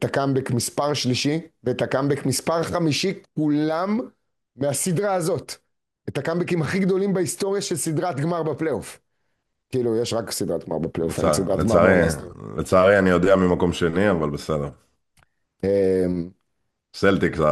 את הקאמבק מספר שלישי, ואת הקאמבק מספר חמישי, כולם מהסדרה הזאת. את הקאמבקים הכי גדולים בהיסטוריה של סדרת גמר בפלייאוף. כאילו, יש רק סדרת גמר בפלייאוף, אין סדרת גמר לצערי, בעונה ההיסטורית. לצערי אני יודע ממקום שני, אבל בסדר. אמ, סלטיקס,